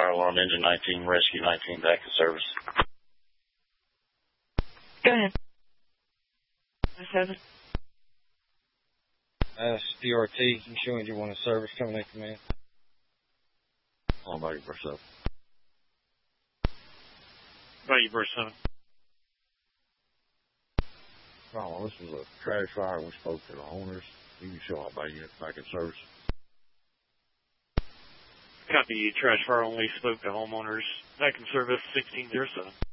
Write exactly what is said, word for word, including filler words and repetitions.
fire alarm, engine nineteen, rescue nineteen, back in service. Go ahead. Seven. Uh, D R T, show engine one in service, coming in command. On Bayou Burst seven. Bayou Burst seven. Oh, this was a trash fire. We spoke to the owners. You can show all Bayou units back in service. Copy, trash fire only, spoke to homeowners. Back in service, sixteen zero seven.